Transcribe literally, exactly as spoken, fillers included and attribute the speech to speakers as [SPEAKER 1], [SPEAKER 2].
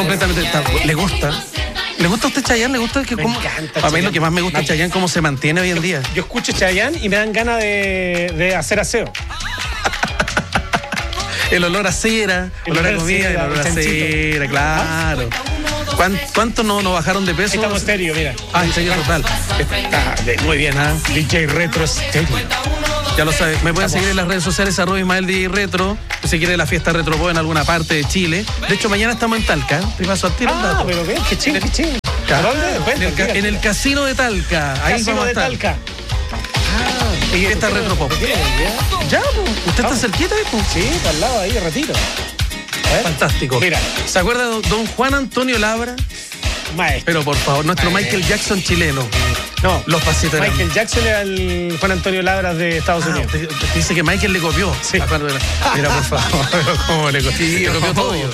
[SPEAKER 1] completamente. Está, le gusta. ¿Le gusta a usted Chayanne? ¿Le gusta que
[SPEAKER 2] Me
[SPEAKER 1] cómo?
[SPEAKER 2] encanta
[SPEAKER 1] A mí
[SPEAKER 2] Chayanne.
[SPEAKER 1] lo que más me gusta de Chayanne cómo se mantiene hoy en día.
[SPEAKER 2] Yo escucho Chayanne y me dan ganas de, de hacer aseo.
[SPEAKER 1] El olor a cera,
[SPEAKER 2] El
[SPEAKER 1] olor a
[SPEAKER 2] olor a
[SPEAKER 1] comida, el
[SPEAKER 2] cera,
[SPEAKER 1] olor a
[SPEAKER 2] chanchito.
[SPEAKER 1] cera, claro. ¿Cuán- ¿Cuánto no, no bajaron de peso?
[SPEAKER 2] Estamos estéreo, mira.
[SPEAKER 1] Ah, en serio, total. Está bien, muy bien, ¿ah?
[SPEAKER 2] D J Retro Stereo.
[SPEAKER 1] Ya lo sabes. Me pueden seguir en las redes sociales, arroba Ismael D J Retro. Si quiere la fiesta Retro en alguna parte de Chile. De hecho, mañana estamos en Talca. ¿eh? Te paso a ti el
[SPEAKER 2] Ah,
[SPEAKER 1] dato.
[SPEAKER 2] pero qué, qué ching, qué ching.
[SPEAKER 1] Claro.
[SPEAKER 2] ¿Dónde?
[SPEAKER 1] En el, ca- en el casino de Talca. Ahí
[SPEAKER 2] Casino
[SPEAKER 1] vamos a
[SPEAKER 2] de
[SPEAKER 1] estar.
[SPEAKER 2] Talca.
[SPEAKER 1] Y fiesta Retro Pop. Ya, po. ¿Usted está cerquita, eh, po?
[SPEAKER 2] Sí, está al lado ahí, ratito.
[SPEAKER 1] Fantástico.
[SPEAKER 2] Mira.
[SPEAKER 1] ¿Se acuerda de don Juan Antonio Labra?
[SPEAKER 2] Maestro.
[SPEAKER 1] Pero por favor, nuestro
[SPEAKER 2] Maestro.
[SPEAKER 1] Michael Jackson chileno.
[SPEAKER 2] No,
[SPEAKER 1] Los pasitos eran-
[SPEAKER 2] Michael Jackson era el Juan Antonio Labras de Estados
[SPEAKER 1] Ah,
[SPEAKER 2] Unidos.
[SPEAKER 1] usted- usted dice que Michael le copió.
[SPEAKER 2] Sí.
[SPEAKER 1] Mira, por favor, ¿cómo le copió? Le copió todo.